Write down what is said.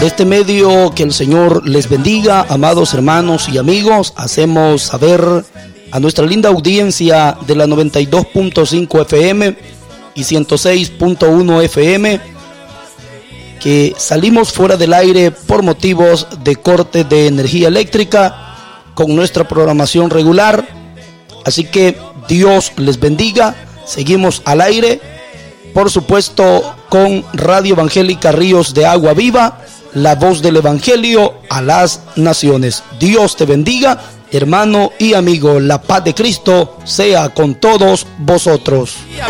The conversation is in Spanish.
Por este medio, que el Señor les bendiga, amados hermanos y amigos. Hacemos saber a nuestra linda audiencia de la 92.5 FM y 106.1 FM que salimos fuera del aire por motivos de corte de energía eléctrica con nuestra programación regular. Así que Dios les bendiga. Seguimos al aire, por supuesto, con Radio Evangélica Ríos de Agua Viva, la voz del Evangelio a las naciones. Dios te bendiga, hermano y amigo. La paz de Cristo sea con todos vosotros.